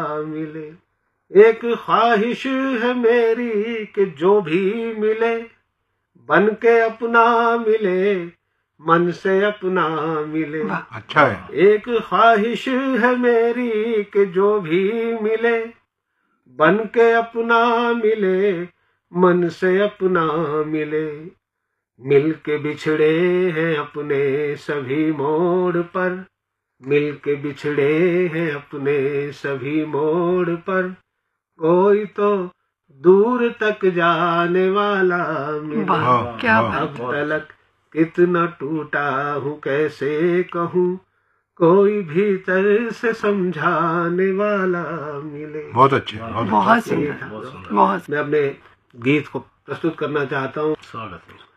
मिले। एक ख्वाहिश है मेरी कि जो भी मिले बन के अपना मिले, मन से अपना मिले। अच्छा है। एक ख्वाहिश है मेरी कि जो भी मिले बन के अपना मिले, मन से अपना मिले। मिल के बिछड़े हैं अपने सभी मोड़ पर, मिल के बिछड़े हैं अपने सभी मोड़ पर, कोई तो दूर तक जाने वाला मिले। क्या अब तलक कितना टूटा हूँ कैसे कहूँ, कोई भीतर से समझाने वाला मिले। बहुत अच्छे, बहुत सुंदर, बहुत। मैं अपने गीत को प्रस्तुत करना चाहता हूँ। स्वागत है।